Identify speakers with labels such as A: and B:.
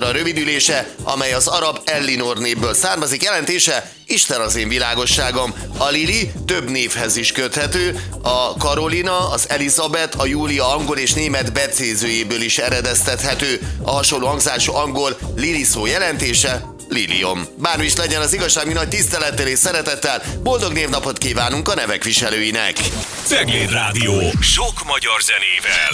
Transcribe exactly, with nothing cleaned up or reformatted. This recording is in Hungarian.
A: a rövidülése, amely az arab Ellinor névből származik, jelentése Isten az én világosságom. A Lili több névhez is köthető, a Karolina, az Elizabeth, a Júlia angol és német becézőjéből is eredeztethető. A hasonló hangzású angol Lili szó jelentése Lilium. Bármi is legyen, az igazság, mi nagy tisztelettel és szeretettel boldog névnapot kívánunk a nevek viselőinek.
B: Cegléd Rádió. Sok magyar zenével.